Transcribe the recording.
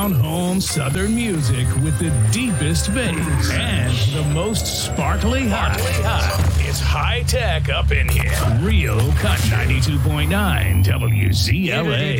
down home Southern music with the deepest bass and the most sparkly high. It's high tech up in here. Real Cut 92.9 WZLA.